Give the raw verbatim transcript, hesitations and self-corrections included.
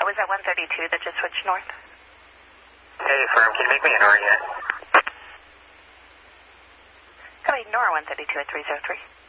Oh, was that one thirty-two that just switched north? Hey, firm, can you make me an R yet? Go ahead, Nora one thirty-two at three oh three.